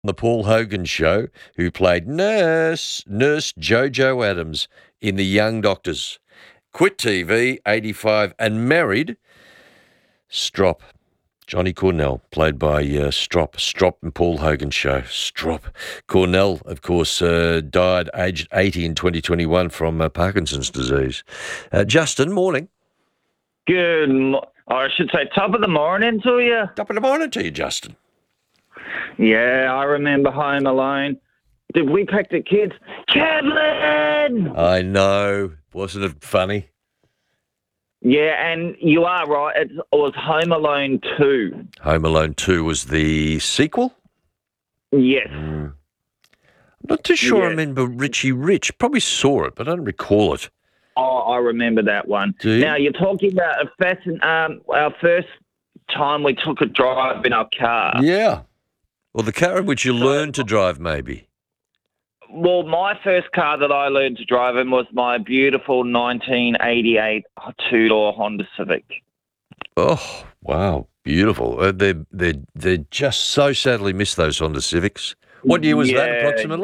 The Paul Hogan Show, who played Nurse Jojo Adams in The Young Doctors. Quit TV, 85, and married Strop. Johnny Cornell, played by Strop and Paul Hogan Show. Strop. Cornell, of course, died aged 80 in 2021 from Parkinson's disease. Justin, morning. Or I should say top of the morning to you. Top of the morning to you, Justin. Yeah, I remember Home Alone. Did we pack the kids? Kevin! I know. Wasn't it funny? Yeah, and you are right. It was Home Alone 2. Home Alone 2 was the sequel? Yes. I'm not too sure I remember Richie Rich. Probably saw it, but I don't recall it. Oh, I remember that one. Do you? Now, you're talking about our first time we took a drive in our car. Yeah. Well, the car in which you learned to drive, maybe. Well, my first car that I learned to drive in was my beautiful 1988 two-door Honda Civic. Oh, wow. Beautiful. They just so sadly miss those Honda Civics. What year was that, approximately?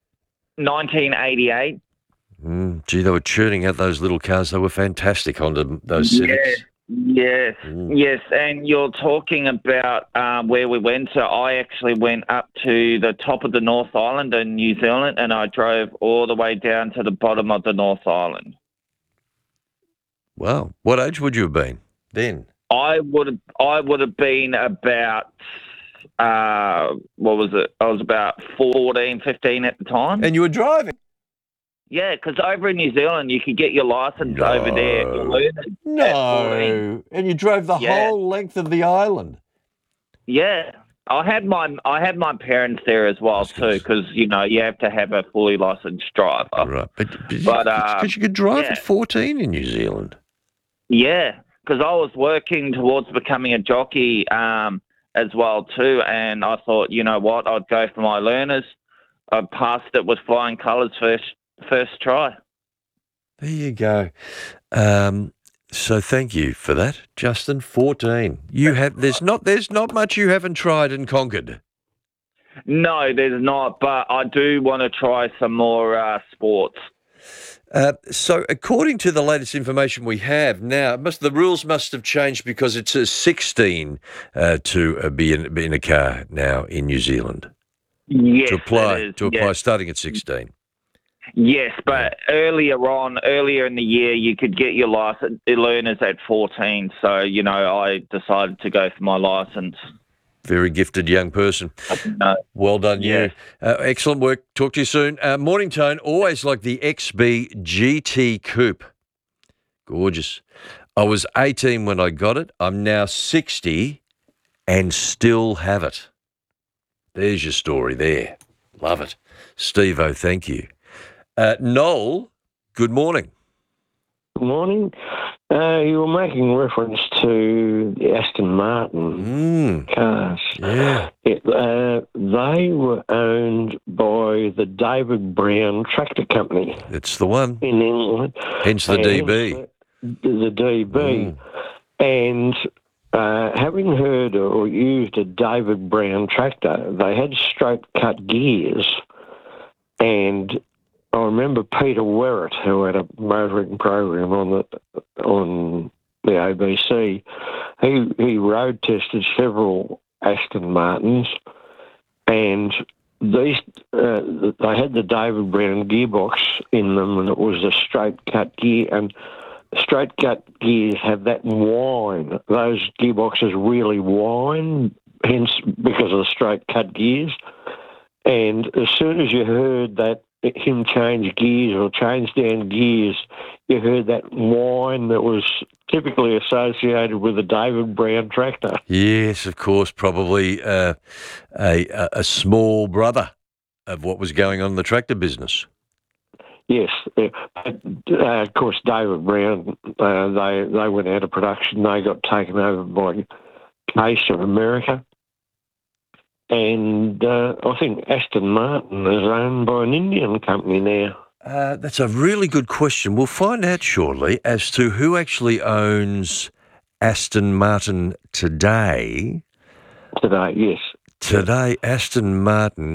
1988. Gee, they were churning out those little cars. They were fantastic, Honda, those Civics. Yes, yes. And you're talking about where we went. So I actually went up to the top of the North Island in New Zealand, and I drove all the way down to the bottom of the North Island. Wow. What age would you have been then? I would have been about, what was it? I was about 14, 15 at the time. And you were driving? Yeah, because over in New Zealand, you could get your license over there. No. And you drove the whole length of the island. Yeah. I had my parents there as well too, because you have to have a fully licensed driver. Right, but you could drive at 14 in New Zealand. Yeah, because I was working towards becoming a jockey as well too, and I thought, you know what, I'd go for my learners. I passed it with flying colours first try. There you go. So thank you for that, Justin. 14. There's not much you haven't tried and conquered. No, there's not, but I do want to try some more sports. So according to the latest information we have now, the rules must have changed because it's a 16 to be in a car now in New Zealand. Yes, to apply starting at 16. Yes, but earlier in the year, you could get your license, learners at 14. So, I decided to go for my license. Very gifted young person. Well done, you. Excellent work. Talk to you soon. Morning Tone, always like the XB GT Coupe. Gorgeous. I was 18 when I got it. I'm now 60 and still have it. There's your story there. Love it. Steve-O, thank you. Noel, good morning. Good morning. You were making reference to the Aston Martin cars. Yeah. They were owned by the David Brown Tractor Company. It's the one. In England. Hence the DB. The DB. And having heard or used a David Brown tractor, they had straight cut gears. And I remember Peter Werrett, who had a motoring program on the ABC. He road tested several Aston Martins, and these they had the David Brown gearbox in them, and it was a straight cut gear. And straight cut gears have that whine. Those gearboxes really whine, hence because of the straight cut gears. And as soon as you heard that him change gears or change down gears, you heard that whine that was typically associated with a David Brown tractor. Yes, of course, probably a small brother of what was going on in the tractor business. Yes. Of course, David Brown, they went out of production. They got taken over by Case of America. And I think Aston Martin is owned by an Indian company now. That's a really good question. We'll find out shortly as to who actually owns Aston Martin today. Today, yes. Today, Aston Martin